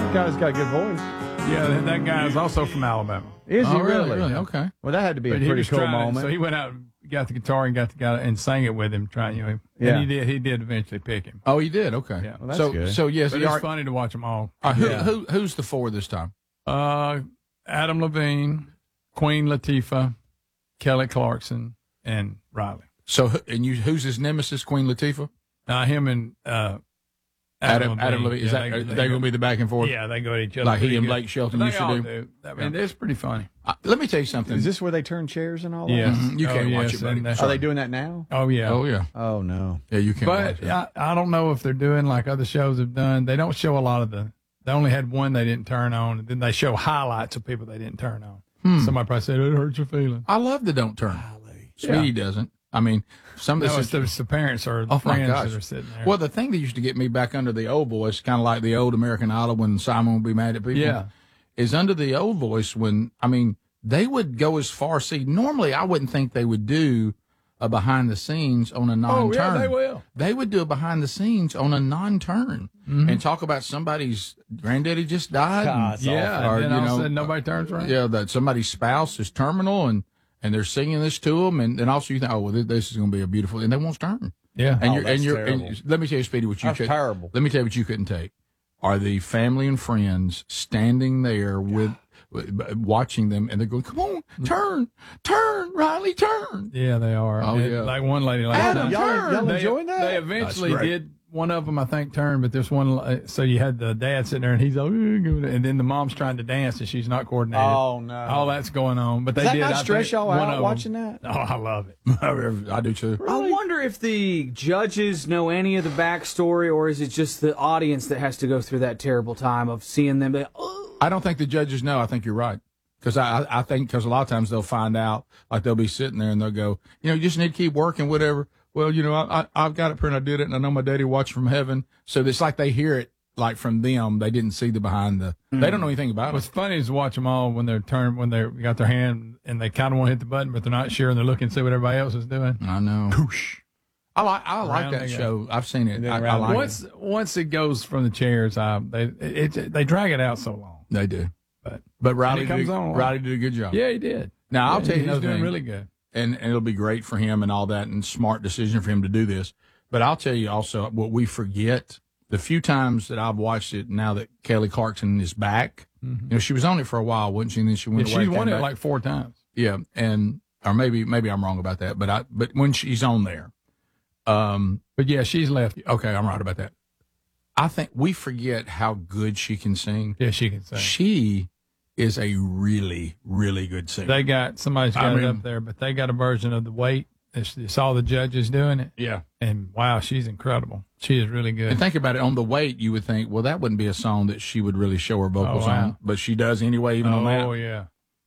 guy's got a good voice. Yeah, that guy is also from Alabama. Is he really? really? Okay. Well, that had to be But a pretty cool trying moment. So he went out and got the guitar and got the guy and sang it with him, trying, Yeah. And he did eventually pick him. Oh, he did? Okay. Yeah. Well, that's good. So yes, But it's funny to watch them all. who's the four this time? Adam Levine, Queen Latifah, Kelly Clarkson, and Riley. So, and who's his nemesis, Queen Latifah? Him and Adam Levine. Is that they going to be the back and forth? Yeah, they go at each other. Like he pretty and good. Blake Shelton They used to all do? I mean, it's pretty funny. Let me tell you something. Is this where they turn chairs and all that? Yes. You can't watch it, buddy. Are they doing that now? Oh, yeah. Oh, yeah. Oh, no. Yeah, you can't watch But it. I don't know if they're doing like other shows have done. They don't show a lot of they only had one they didn't turn on, and then they show highlights of people they didn't turn on. Somebody probably said, it hurts your feelings. I love the Don't Turn. Speedy doesn't. I mean, some of this it's the parents or Oh, my friends gosh. that are sitting there. Well, the thing that used to get me back under the old voice, kind of like the old American Idol when Simon would be mad at people, Yeah. is under the old voice when, I mean, they would go as far. See, normally I wouldn't think they would do a behind the scenes on a non-turn. Oh, yeah, they will. They would do a behind the scenes on a non-turn and talk about somebody's granddaddy just died. God, it's Yeah, Or, and then you all of a know, sudden nobody turns around. Yeah, that somebody's spouse is terminal and they're singing this to them, and then also you think, oh, well, this is going to be a beautiful, and they won't turn. Yeah. And Oh, that's terrible. and let me tell you, Speedy, what you That's could, terrible. Let me tell you what you couldn't take are the family and friends standing there with watching them, and they're going, "Come on, turn, Riley, turn." Yeah, they are. Oh, And yeah. Like one lady like Adam, that. Y'all They- enjoying that? They eventually That's great. did. One of them, I think, turned, but there's one. So you had the dad sitting there, and he's like, and then the mom's trying to dance, and she's not coordinated. Oh, no. All that's going on. But they Does that did. not I stress think, y'all one out of them- watching that? Oh, I love it. I do too. I wonder if the judges know any of the backstory, or is it just the audience that has to go through that terrible time of seeing them? I don't think the judges know. I think you're right. Because I think because a lot of times they'll find out, like they'll be sitting there and they'll go, you just need to keep working, whatever. Well, I've got it printed, I did it, and I know my daddy watched from heaven. So it's like they hear it like from them. They didn't see the behind the. They don't know anything about What's it. funny is to watch them all when they're turned, when they got their hand and they kind of want to hit the button, but they're not sure, and they're looking to see what everybody else is doing. I know. I like Around that they go. show. I've seen it. And then I around like it. Once it goes from the chairs, they drag it out so long. They do. But Riley And it comes on. Riley did a good job. yeah, he did. Now I'll Yeah, tell you he's another doing thing. really good. and it'll be great for him and all that, and smart decision for him to do this. But I'll tell you also what we forget: the few times that I've watched it now that Kelly Clarkson is back. She was on it for a while, wasn't she? And then she went away. She won came it back. like 4 times. Yeah, or maybe I'm wrong about that, but when she's on there, But yeah, she's left. okay, I'm right about that. I think we forget how good she can sing. Yeah, she can sing. She is a really, really good singer. They got somebody's got it up there, but they got a version of The Wait. It's all the judges doing it, Yeah. and wow, she's incredible. She is really good. And think about it, on The Wait, you would think, well, that wouldn't be a song that she would really show her vocals Oh, wow. on, but she does anyway, even on that. Oh yeah,